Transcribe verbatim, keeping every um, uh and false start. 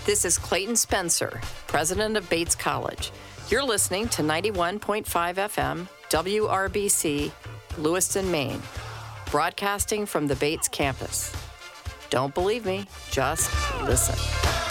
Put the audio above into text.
This is Clayton Spencer, president of Bates College. You're listening to ninety-one point five F M, W R B C, Lewiston, Maine, broadcasting from the Bates campus. Don't believe me, just listen.